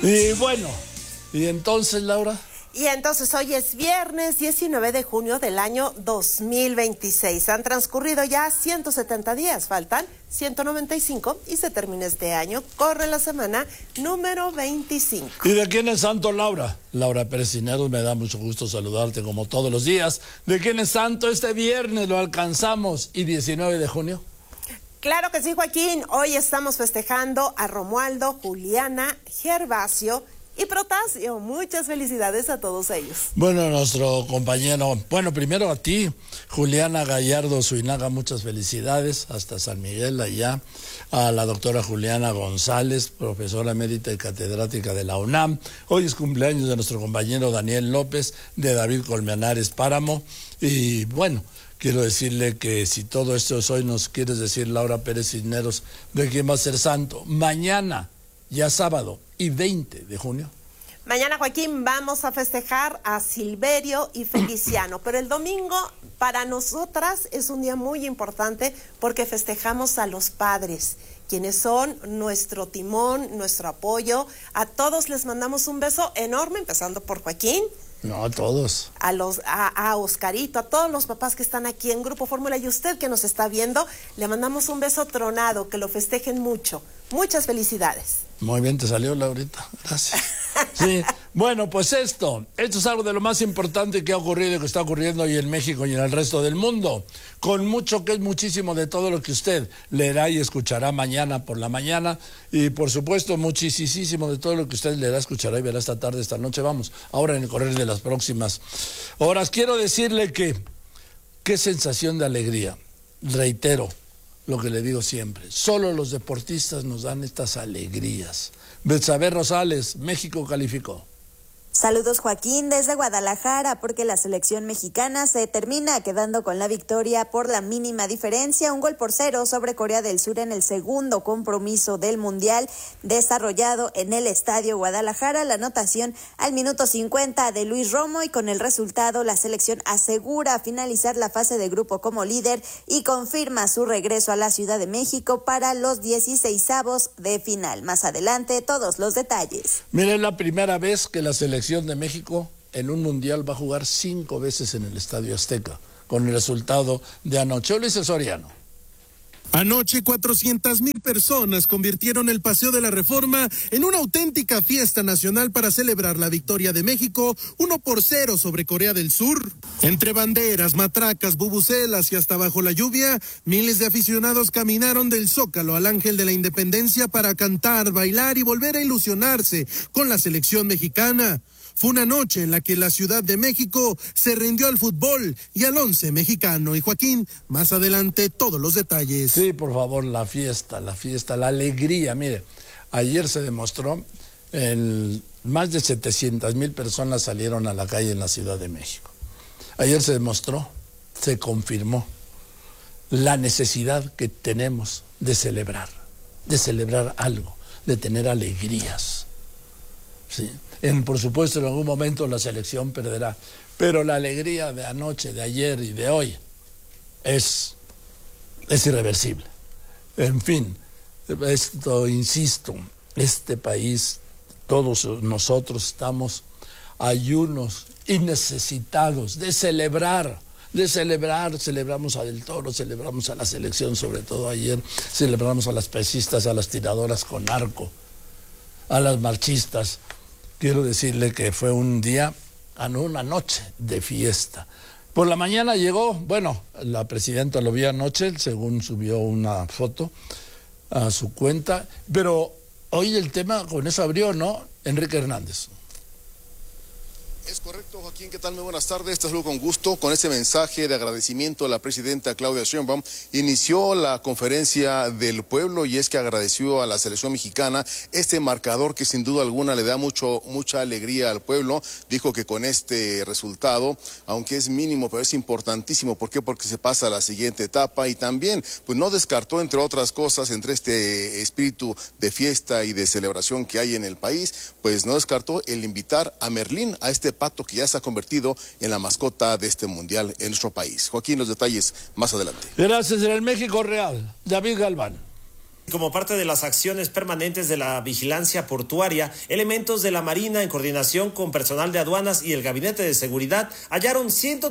Y bueno, y entonces, Laura. Y entonces hoy es viernes 19 de junio del año 2026. Han transcurrido ya 170 días, faltan 195 y se termina este año. Corre la semana número 25. ¿Y de quién es santo, Laura? Laura Pérez Cisneros, me da mucho gusto saludarte como todos los días. ¿De quién es santo? Este viernes lo alcanzamos. ¿Y 19 de junio? Claro que sí, Joaquín. Hoy estamos festejando a Romualdo, Juliana, Gervasio y Protasio. Muchas felicidades a todos ellos. Bueno, nuestro compañero, primero a ti, Juliana Gallardo Zuinaga, muchas felicidades, hasta San Miguel, allá. A la doctora Juliana González, profesora emérita y catedrática de la UNAM. Hoy es cumpleaños de nuestro compañero Daniel López, de David Colmenares Páramo. Y bueno, quiero decirle que si todo esto es hoy, nos quieres decir, Laura Pérez Cisneros, de quién va a ser santo. Mañana, ya sábado y 20 de junio. Mañana, Joaquín, vamos a festejar a Silverio y Feliciano, pero el domingo para nosotras es un día muy importante porque festejamos a los padres, quienes son nuestro timón, nuestro apoyo. A todos les mandamos un beso enorme, empezando por Joaquín. No, a todos. A Oscarito, a todos los papás que están aquí en Grupo Fórmula y usted que nos está viendo, le mandamos un beso tronado, que lo festejen mucho. Muchas felicidades. Muy bien, te salió, Laurita. Gracias. Sí, bueno, pues esto es algo de lo más importante que ha ocurrido y que está ocurriendo hoy en México y en el resto del mundo. Con mucho, que es muchísimo de todo lo que usted leerá y escuchará mañana por la mañana. Y por supuesto, muchísimo de todo lo que usted leerá, escuchará y verá esta tarde, esta noche. Vamos, ahora en el correr de las próximas horas. Quiero decirle que, qué sensación de alegría. Reitero lo que le digo siempre, solo los deportistas nos dan estas alegrías. Betsabe Rosales, México calificó. Saludos, Joaquín, desde Guadalajara, porque la selección mexicana se termina quedando con la victoria por la mínima diferencia, 1-0 sobre Corea del Sur en el segundo compromiso del Mundial desarrollado en el Estadio Guadalajara. La anotación al minuto 50 de Luis Romo, y con el resultado la selección asegura finalizar la fase de grupo como líder y confirma su regreso a la Ciudad de México para los 16avos de final. Más adelante, todos los detalles. Miren, la primera vez que la selección de México en un mundial va a jugar 5 veces en el Estadio Azteca, con el resultado de anoche. Ulises Soriano. Anoche 400,000 personas convirtieron el Paseo de la Reforma en una auténtica fiesta nacional para celebrar la victoria de México 1-0 sobre Corea del Sur. Entre banderas, matracas, bubucelas y hasta bajo la lluvia, miles de aficionados caminaron del Zócalo al Ángel de la Independencia para cantar, bailar y volver a ilusionarse con la selección mexicana. Fue una noche en la que la Ciudad de México se rindió al fútbol y al 11 mexicano. Y Joaquín, más adelante todos los detalles. Sí, por favor, la fiesta, la alegría. Mire, ayer se demostró, más de 700,000 personas salieron a la calle en la Ciudad de México. Ayer se demostró, se confirmó la necesidad que tenemos de celebrar algo, de tener alegrías. Sí. Por supuesto, en algún momento la selección perderá, pero la alegría de anoche, de ayer y de hoy es irreversible. En fin, esto, insisto, este país, todos nosotros estamos ayunos y necesitados de celebrar. Celebramos a Del Toro, celebramos a la selección, sobre todo ayer, celebramos a las pesistas, a las tiradoras con arco, a las marchistas. Quiero decirle que fue un día, una noche de fiesta. Por la mañana llegó, la presidenta lo vio anoche, según subió una foto a su cuenta, pero hoy el tema con eso abrió, ¿no? Enrique Hernández. Es correcto, Joaquín, ¿qué tal? Muy buenas tardes, te saludo con gusto. Con ese mensaje de agradecimiento a la presidenta Claudia Sheinbaum, inició la conferencia del pueblo, y es que agradeció a la selección mexicana este marcador que sin duda alguna le da mucha alegría al pueblo. Dijo que con este resultado, aunque es mínimo, pero es importantísimo. ¿Por qué? Porque se pasa a la siguiente etapa, y también pues no descartó, entre otras cosas, entre este espíritu de fiesta y de celebración que hay en el país, pues no descartó el invitar a Merlín, a este pato que ya se ha convertido en la mascota de este mundial en nuestro país. Joaquín, los detalles más adelante. Gracias. En el México real, David Galván. Como parte de las acciones permanentes de la vigilancia portuaria, elementos de la Marina en coordinación con personal de aduanas y el Gabinete de Seguridad hallaron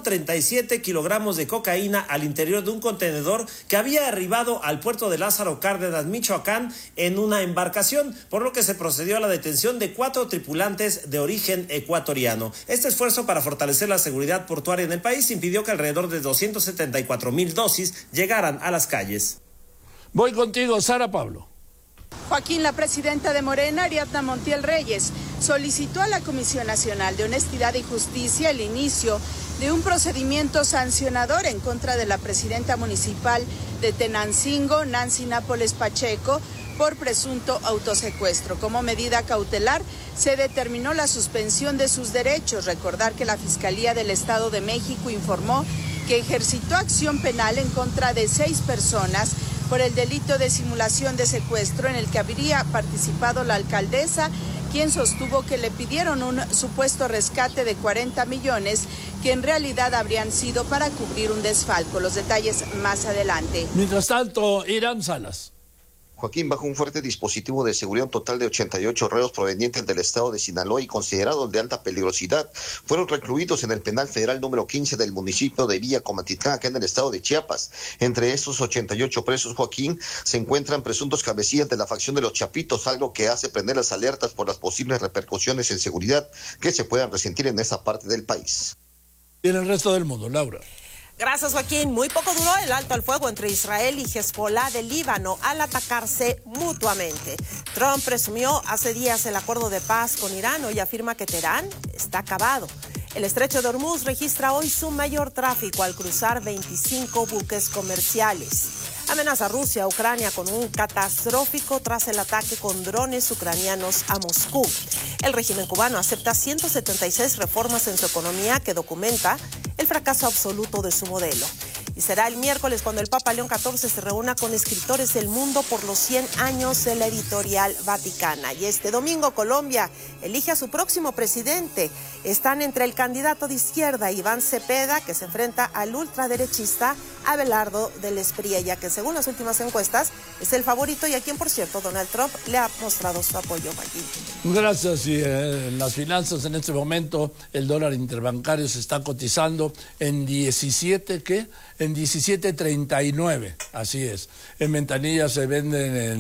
137 kilogramos de cocaína al interior de un contenedor que había arribado al puerto de Lázaro Cárdenas, Michoacán, en una embarcación, por lo que se procedió a la detención de 4 tripulantes de origen ecuatoriano. Este esfuerzo para fortalecer la seguridad portuaria en el país impidió que alrededor de 274,000 dosis llegaran a las calles. Voy contigo, Sara Pablo. Joaquín, la presidenta de Morena, Ariadna Montiel Reyes, solicitó a la Comisión Nacional de Honestidad y Justicia el inicio de un procedimiento sancionador en contra de la presidenta municipal de Tenancingo, Nancy Nápoles Pacheco, por presunto autosecuestro. Como medida cautelar, se determinó la suspensión de sus derechos. Recordar que la Fiscalía del Estado de México informó que ejercitó acción penal en contra de 6 personas por el delito de simulación de secuestro en el que habría participado la alcaldesa, quien sostuvo que le pidieron un supuesto rescate de 40 millones que en realidad habrían sido para cubrir un desfalco. Los detalles más adelante. Mientras tanto, Irán Salas. Joaquín, bajo un fuerte dispositivo de seguridad, un total de 88 reos provenientes del estado de Sinaloa y considerados de alta peligrosidad fueron recluidos en el penal federal número 15 del municipio de Villa Comatitlán, acá en el estado de Chiapas. Entre estos 88 presos, Joaquín, se encuentran presuntos cabecillas de la facción de los Chapitos, algo que hace prender las alertas por las posibles repercusiones en seguridad que se puedan resentir en esa parte del país. Y en el resto del mundo, Laura. Gracias, Joaquín. Muy poco duró el alto al fuego entre Israel y Hezbollah de Líbano al atacarse mutuamente. Trump presumió hace días el acuerdo de paz con Irán y afirma que Teherán está acabado. El estrecho de Hormuz registra hoy su mayor tráfico al cruzar 25 buques comerciales. Amenaza Rusia a Ucrania con un catastrófico tras el ataque con drones ucranianos a Moscú. El régimen cubano acepta 176 reformas en su economía que documenta el fracaso absoluto de su modelo. Y será el miércoles cuando el Papa León XIV se reúna con escritores del mundo por los 100 años de la Editorial Vaticana. Y este domingo Colombia elige a su próximo presidente. Están entre el candidato de izquierda Iván Cepeda, que se enfrenta al ultraderechista Abelardo del Espriella, que según las últimas encuestas es el favorito y a quien, por cierto, Donald Trump le ha mostrado su apoyo allí. Gracias. Y en las finanzas en este momento el dólar interbancario se está cotizando en 17, ¿qué? En 17.39, así es. En ventanilla se venden en